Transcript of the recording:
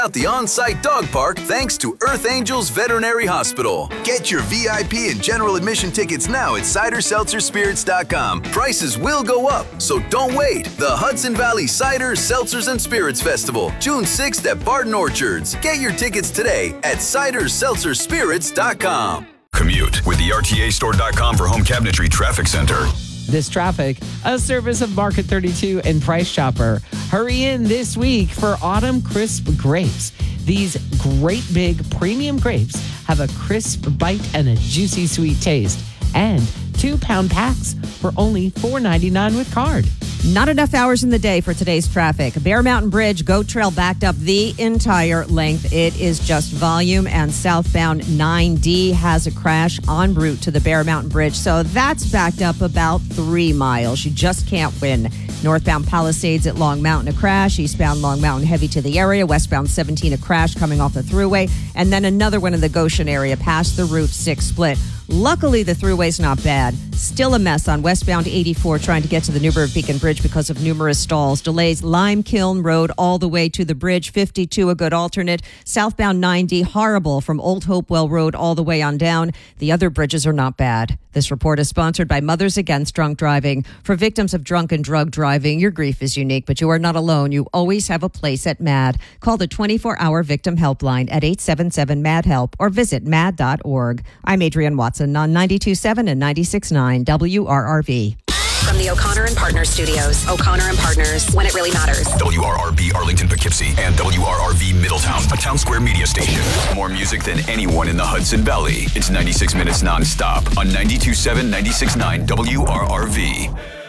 out the on-site dog park thanks to Earth Angels Veterinary Hospital. Get your VIP and general admission tickets now at ciderseltzerspirits.com. Prices will go up, so don't wait. The Hudson Valley Cider, Seltzers, and Spirits Festival, June 6th at Barton Orchards. Get your tickets today at ciderseltzerspirits.com. Commute with the RTAstore.com for home cabinetry traffic center. This traffic, a service of Market 32 and Price Chopper. Hurry in this week for Autumn Crisp Grapes. These great big premium grapes have a crisp bite and a juicy sweet taste. And 2-pound packs for only $4.99 with card. Not enough hours in the day for today's traffic. Bear Mountain Bridge, GO Trail backed up the entire length. It is just volume, and southbound 9D has a crash en route to the Bear Mountain Bridge. So that's backed up about 3 miles. You just can't win. Northbound Palisades at Long Mountain, a crash. Eastbound Long Mountain heavy to the area. Westbound 17, a crash coming off the thruway. And then another one in the Goshen area past the Route 6 split. Luckily, the thruway's not bad. Still a mess on westbound 84 trying to get to the Newburgh Beacon Bridge because of numerous stalls. Delays Lime Kiln Road all the way to the bridge. 52, a good alternate. Southbound 90, horrible from Old Hopewell Road all the way on down. The other bridges are not bad. This report is sponsored by Mothers Against Drunk Driving. For victims of drunk and drug driving, your grief is unique, but you are not alone. You always have a place at MAD. Call the 24-hour victim helpline at 877-MAD-HELP or visit mad.org. I'm Adrienne Watson on 92.7 and 96.9 WRRV. From the O'Connor and Partners studios, O'Connor and Partners, when it really matters. WRRB Arlington Poughkeepsie and WRRV Middletown, a Town Square media station. More music than anyone in the Hudson Valley. It's 96 minutes nonstop on 92.7, 96.9 WRRV.